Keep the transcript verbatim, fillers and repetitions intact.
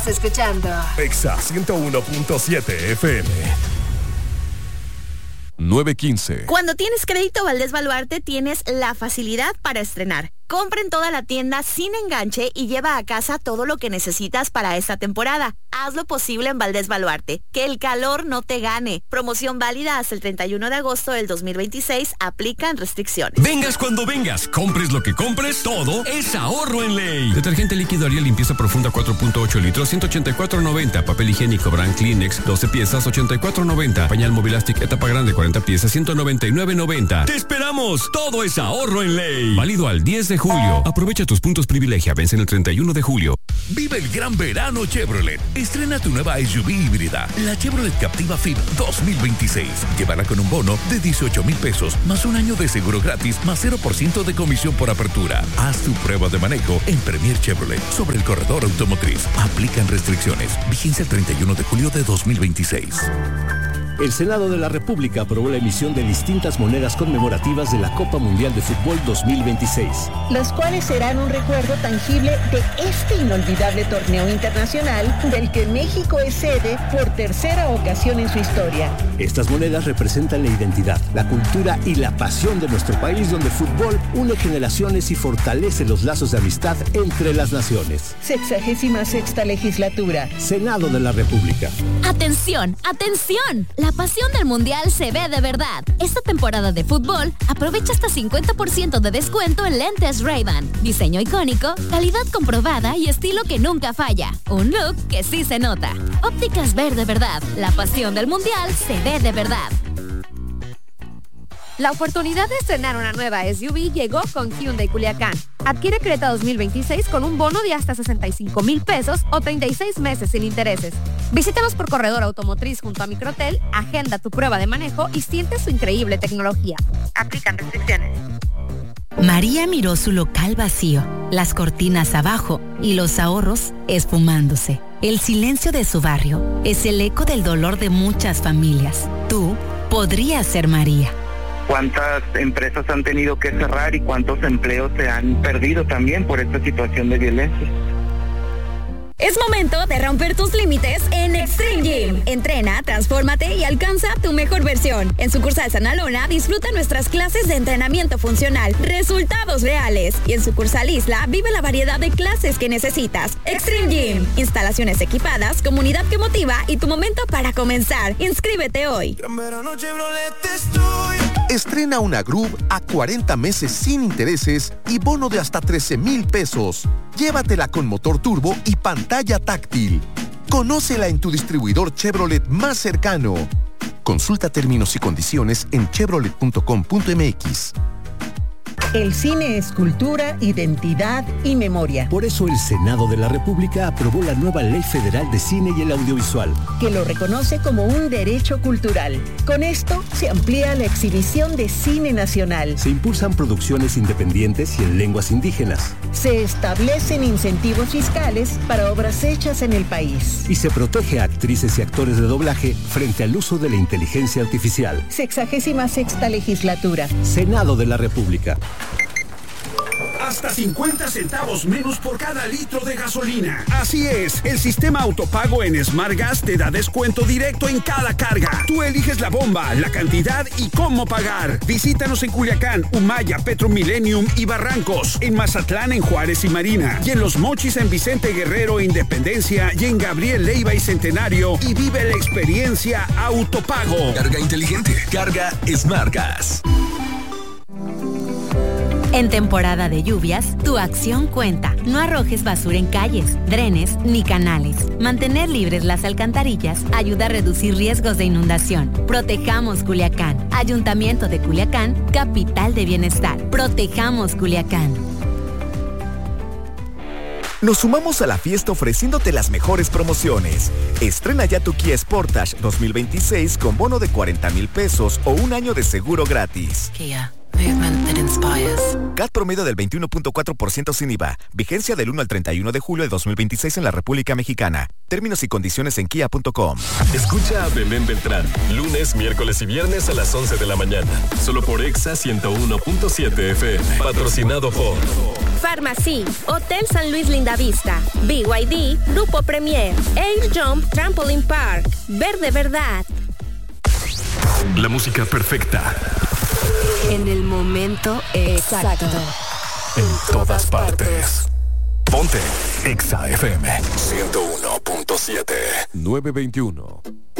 Estás escuchando Exa ciento uno punto siete F M. nueve quince. Cuando tienes crédito Valdés Baluarte, tienes la facilidad para estrenar. Compra en toda la tienda sin enganche y lleva a casa todo lo que necesitas para esta temporada. Haz lo posible en Valdés Baluarte. Que el calor no te gane. Promoción válida hasta el treinta y uno de agosto del dos mil veintiséis. Aplican restricciones. Vengas cuando vengas. Compres lo que compres. Todo es ahorro en ley. Detergente líquido Ariel limpieza profunda cuatro punto ocho litros, ciento ochenta y cuatro noventa. Papel higiénico Brand Kleenex, doce piezas, ochenta y cuatro noventa. Pañal Mobilastic etapa grande, cuarenta piezas, ciento noventa y nueve noventa. ¡Te esperamos! Todo es ahorro en ley. Válido al diez de julio. Aprovecha tus puntos privilegia. Vencen el treinta y uno de julio. Vive el gran verano Chevrolet. Estrena tu nueva S U V híbrida, la Chevrolet Captiva Fit dos mil veintiséis. Llévala con un bono de dieciocho mil pesos, más un año de seguro gratis, más cero por ciento de comisión por apertura. Haz tu prueba de manejo en Premier Chevrolet sobre el corredor automotriz. Aplican restricciones. Vigencia el treinta y uno de julio de dos mil veintiséis. El Senado de la República aprobó la emisión de distintas monedas conmemorativas de la Copa Mundial de Fútbol dos mil veintiséis. Las cuales serán un recuerdo tangible de este inolvidable torneo internacional del que México es sede por tercera ocasión en su historia. Estas monedas representan la identidad, la cultura y la pasión de nuestro país, donde el fútbol une generaciones y fortalece los lazos de amistad entre las naciones. Sexagésima sexta legislatura. Senado de la República. ¡Atención! ¡Atención! La pasión del Mundial se ve de verdad. Esta temporada de fútbol, aprovecha hasta cincuenta por ciento de descuento en lentes Ray-Ban. Diseño icónico, calidad comprobada y estilo que nunca falla. Un look que sí se nota. Ópticas Ver de verdad. La pasión del Mundial se ve de verdad. La oportunidad de estrenar una nueva S U V llegó con Hyundai Culiacán. Adquiere Creta dos mil veintiséis con un bono de hasta sesenta y cinco mil pesos o treinta y seis meses sin intereses. Visítanos por Corredor Automotriz junto a Microtel, agenda tu prueba de manejo y siente su increíble tecnología. Aplican restricciones. María miró su local vacío, las cortinas abajo y los ahorros esfumándose. El silencio de su barrio es el eco del dolor de muchas familias. Tú podrías ser María. Cuántas empresas han tenido que cerrar y cuántos empleos se han perdido también por esta situación de violencia. Es momento de romper tus límites en Extreme Gym. Entrena, transfórmate y alcanza tu mejor versión. En sucursal Sanalona, disfruta nuestras clases de entrenamiento funcional, resultados reales. Y en sucursal Isla, vive la variedad de clases que necesitas. Extreme Gym, instalaciones equipadas, comunidad que motiva y tu momento para comenzar. Inscríbete hoy. Estrena una Groove a cuarenta meses sin intereses y bono de hasta trece mil pesos. Llévatela con motor turbo y pantalla táctil. Conócela en tu distribuidor Chevrolet más cercano. Consulta términos y condiciones en chevrolet punto com punto m x. El cine es cultura, identidad y memoria. Por eso el Senado de la República aprobó la nueva Ley Federal de Cine y el Audiovisual, que lo reconoce como un derecho cultural. Con esto se amplía la exhibición de cine nacional. Se impulsan producciones independientes y en lenguas indígenas. Se establecen incentivos fiscales para obras hechas en el país. Y se protege a actrices y actores de doblaje frente al uso de la inteligencia artificial. Sexagésima sexta legislatura. Senado de la República. Hasta cincuenta centavos menos por cada litro de gasolina. Así es, el sistema autopago en Smart Gas te da descuento directo en cada carga. Tú eliges la bomba, la cantidad y cómo pagar. Visítanos en Culiacán, Humaya, Petro Millennium y Barrancos. En Mazatlán, en Juárez y Marina. Y en Los Mochis, en Vicente Guerrero e Independencia. Y en Gabriel Leiva y Centenario. Y vive la experiencia autopago. Carga inteligente. Carga Smart Gas. En temporada de lluvias, tu acción cuenta. No arrojes basura en calles, drenes ni canales. Mantener libres las alcantarillas ayuda a reducir riesgos de inundación. Protejamos Culiacán. Ayuntamiento de Culiacán, capital de bienestar. Protejamos Culiacán. Nos sumamos a la fiesta ofreciéndote las mejores promociones. Estrena ya tu Kia Sportage dos mil veintiséis con bono de cuarenta mil pesos o un año de seguro gratis. Kia. Movement that inspires. C A T promedio del veintiuno punto cuatro por ciento sin I V A. Vigencia del uno al treinta y uno de julio de dos mil veintiséis en la República Mexicana. Términos y condiciones en kia punto com. Escucha a Belén Beltrán, lunes, miércoles y viernes a las once de la mañana. Solo por Exa ciento uno punto siete F M. Patrocinado por Farmacy, Hotel San Luis Lindavista, B Y D, Grupo Premier, Air Jump Trampoline Park, Verde Verdad. La música perfecta. En el momento exacto. En todas partes. Ponte Exa F M ciento uno punto siete. nueve veintiuno.